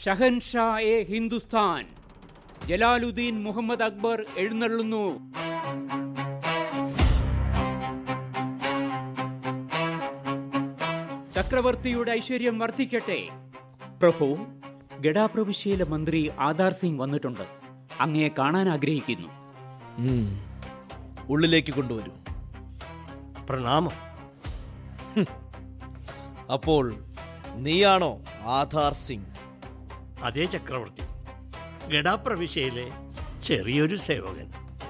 Shahanshah A Hindustan Jalaluddin Muhammad Akbar എഴുന്നള്ളുന്നു. ചക്രവർത്തിയുടെ ഐശ്വര്യം വർദ്ധിക്കട്ടെ. പ്രഭു, ഗഡ പ്രവിശ്യയിലെ മന്ത്രി ആധാർ സിംഗ് വന്നിട്ടുണ്ട്. അങ്ങയെ കാണാൻ ആഗ്രഹിക്കുന്നു. ഉള്ളിലേക്ക് കൊണ്ടുവരൂ. പ്രണാമം. അപ്പോൾ നീയാണോ ആധാർ സിംഗ്? അതേ ചക്രവർത്തി, ഗഡാപ്രവിശ്യയിലെ ചെറിയൊരു സേവകൻ.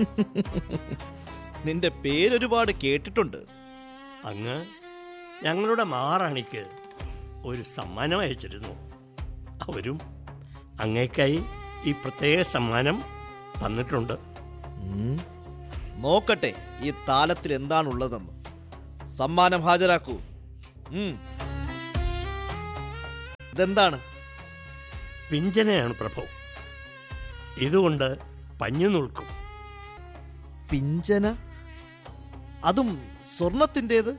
നിന്റെ പേരൊരുപാട് കേട്ടിട്ടുണ്ട്. അങ്ങ് ഞങ്ങളുടെ മഹാറാണിക്ക് ഒരു സമ്മാനം അയച്ചിരുന്നു. അവരും അങ്ങേക്കായി ഈ പ്രത്യേക സമ്മാനം തന്നിട്ടുണ്ട്. നോക്കട്ടെ ഈ താലത്തിൽ എന്താണുള്ളതെന്ന്. സമ്മാനം ഹാജരാക്കൂ. ഇതെന്താണ്? പിഞ്ചനയാണ് പ്രഭു. ഇതുകൊണ്ട് പഞ്ഞു നിൽക്കും. പിഞ്ചന? അതും സ്വർണത്തിൻ്റെത്?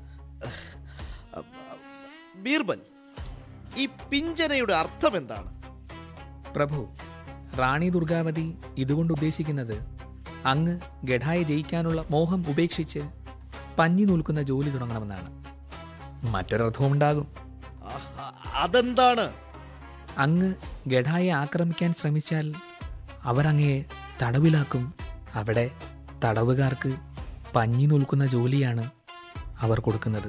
ബീർബൽ, ഈ പിഞ്ചനയുടെ അർത്ഥം എന്താണ്? പ്രഭു, റാണി ദുർഗാവതി ഇതുകൊണ്ട് ഉദ്ദേശിക്കുന്നത് അങ്ങ് ഗഡായെ ജയിക്കാനുള്ള മോഹം ഉപേക്ഷിച്ച് പഞ്ഞി നൂൽക്കുന്ന ജോലി തുടങ്ങണമെന്നാണ്. മറ്റൊരർത്ഥവും ഉണ്ടാകും. അതെന്താണ്? അങ്ങ് ഗഡായെ ആക്രമിക്കാൻ ശ്രമിച്ചാൽ അവരങ്ങയെ തടവിലാക്കും. അവിടെ തടവുകാർക്ക് പഞ്ഞി നൂൽക്കുന്ന ജോലിയാണ് അവർ കൊടുക്കുന്നത്.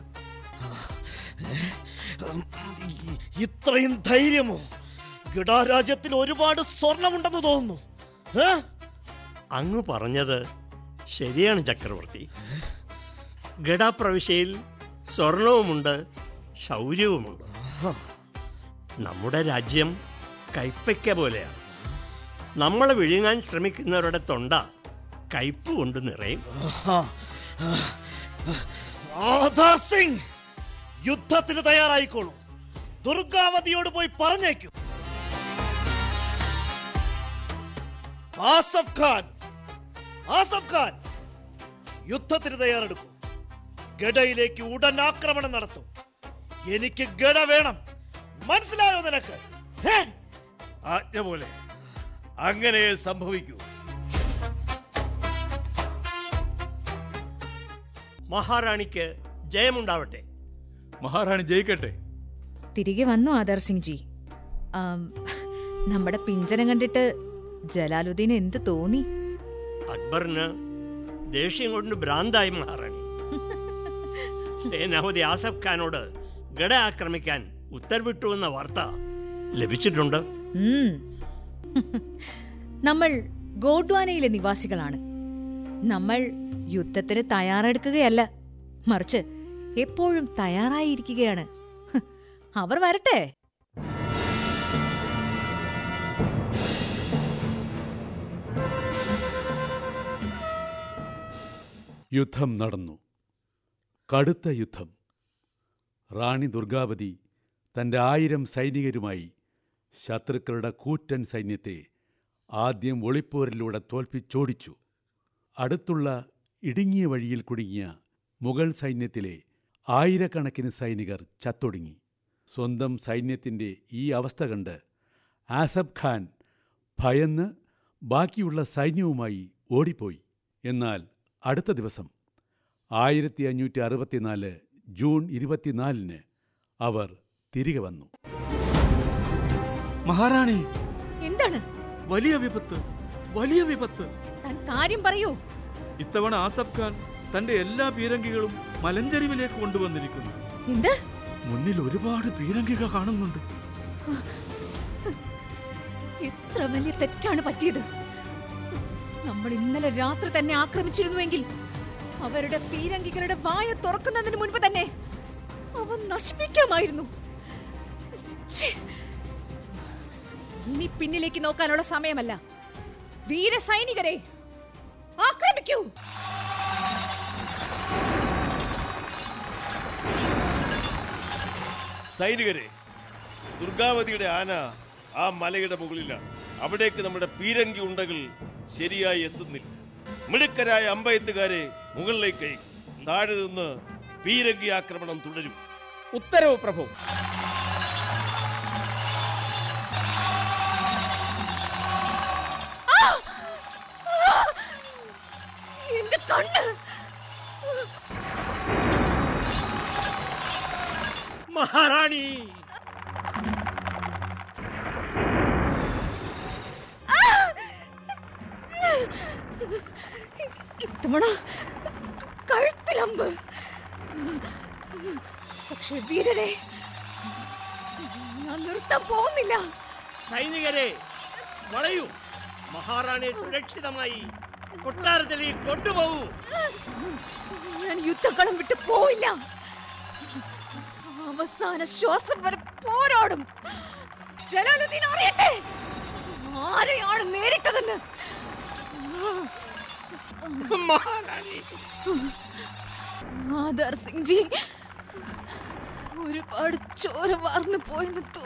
ഇത്രയും ധൈര്യമോ? ഗഡാരാജ്യത്തിൽ ഒരുപാട് സ്വർണമുണ്ടെന്ന് തോന്നുന്നു. അങ്ങ് പറഞ്ഞത് ശരിയാണ് ചക്രവർത്തി. ഗഡാപ്രവിശ്യയിൽ സ്വർണവുമുണ്ട്, ശൗര്യവുമുണ്ട്. നമ്മുടെ രാജ്യം കൈപ്പയ്ക്ക പോലെയാണ്. നമ്മളെ വിഴുങ്ങാൻ ശ്രമിക്കുന്നവരുടെ തൊണ്ട കയ്പ് കൊണ്ട് നിറയും. ആധാർ സിംഗ്, യുദ്ധത്തിന് തയ്യാറായിക്കോളൂ. ദുർഗാവതിയോട് പോയി പറഞ്ഞേക്കൂ. ആസഫ് ഖാൻ, യുദ്ധത്തിന് തയ്യാറെടുക്കൂ. ഗഡയിലേക്ക് ഉടൻ ആക്രമണം നടത്തും. എനിക്ക് ഗഡ വേണം. മനസ്സിലായോ നിനക്ക്? ആജ്ഞ പോലെ അങ്ങനെ സംഭവിക്കൂ. മഹാറാണിക്ക് ജയമുണ്ടാവട്ടെ. മഹാറാണി ജയിക്കട്ടെ. തിരികെ വന്നു ആധാർ സിംഗ് ജി. നമ്മുടെ പിഞ്ചനം കണ്ടിട്ട് ജലാലുദ്ദീൻ എന്ത് തോന്നി? അക്ബറിന് ദേഷ്യം കൊണ്ട് ഭ്രാന്തായി മഹാറാണി. സേനാപതി ആസഫ് ഖാനോട് ഗഡ ആക്രമിക്കാൻ ഉത്തരവിട്ടു എന്ന വാർത്ത ലഭിച്ചിട്ടുണ്ട്. നമ്മൾ ഗോഡ്വാനയിലെ നിവാസികളാണ്. നമ്മൾ യുദ്ധത്തിന് തയ്യാറെടുക്കുകയല്ല, മറിച്ച് എപ്പോഴും തയ്യാറായിരിക്കുകയാണ്. അവർ വരട്ടെ. യുദ്ധം നടന്നു. കടുത്ത യുദ്ധം. റാണി ദുർഗാവതി തൻ്റെ 1000 സൈനികരുമായി ശത്രുക്കളുടെ കൂറ്റൻ സൈന്യത്തെ ആദ്യം ഒളിപ്പോരിലൂടെ തോൽപ്പിച്ചോടിച്ചു. അടുത്തുള്ള ഇടുങ്ങിയ വഴിയിൽ കുടുങ്ങിയ മുഗൾ സൈന്യത്തിലെ 1000കണക്കിന് സൈനികർ ചത്തൊടുങ്ങി. സ്വന്തം സൈന്യത്തിൻ്റെ ഈ അവസ്ഥ കണ്ട് ആസഫ് ഖാൻ ഭയന്ന് ബാക്കിയുള്ള സൈന്യവുമായി ഓടിപ്പോയി. എന്നാൽ അടുത്ത ദിവസം 1564 ജൂൺ 24 അവർ തിരികെ വന്നു. മഹാറാണി, എന്താണ്? വലിയ വിപത്ത്, വലിയ വിപത്ത്. താൻ കാര്യം പറയൂ. ഇത്തവണ ആസഫ് ഖാൻ തന്റെ എല്ലാ പീരങ്കികളും മലഞ്ചരിവിലേക്ക് കൊണ്ടുവന്നിരിക്കുന്നു. എന്ത്? മുന്നിൽ ഒരുപാട് പീരങ്കികൾ കാണുന്നുണ്ട്. എത്ര വലിയ തെറ്റാണ് പറ്റിയത്. നമ്മൾ ഇന്നലെ രാത്രി തന്നെ ആക്രമിച്ചിരുന്നുവെങ്കിൽ അവരുടെ പീരങ്കികളുടെ വായ തുറക്കുന്നതിന് മുൻപ് തന്നെ അവ നശിപ്പിക്കാമായിരുന്നു. ഇനി പിന്നിലേക്ക് നോക്കാനുള്ള സമയമല്ല. വീരസൈനികരെ ആക്രമിക്കൂ. സൈനികരെ, ദുർഗാവതിയുടെ ആന ആ മലയുടെ മുകളിലാണ്. അവിടേക്ക് നമ്മുടെ പീരങ്കി ഉണ്ടകൾ ശരിയായി എത്തുന്നില്ല. മിടുക്കരായ അമ്പയത്തുകാരെ മുകളിലേക്ക് അയക്കും. താഴെ നിന്ന് പീരങ്കി ആക്രമണം തുടരും. ഉത്തരവ് പ്രഭു. മഹാറാണി! ഇത്തവണ കഴുത്തിലമ്പ്. പക്ഷെ വീരരെ, ഞാൻ നിർത്താൻ പോകുന്നില്ല. സൈനികരെ വളയൂ! മഹാറാണിയെ സുരക്ഷിതമായി കൊട്ടാരത്തിലേക്ക് കൊണ്ടുപോകൂ. ഞാൻ യുദ്ധക്കളം വിട്ട് പോയില്ല. അവസാന ശ്വാസം വരെ പോരാടും. ജലാലുദ്ദീൻ അറിയട്ടെ ആരെയാണ് നേരിട്ടതെന്ന്. മഹാറാണി! ആധാർ സിംഗ് ജി ഒരുപാട് ചോര വാർന്നു പോയെന്ന്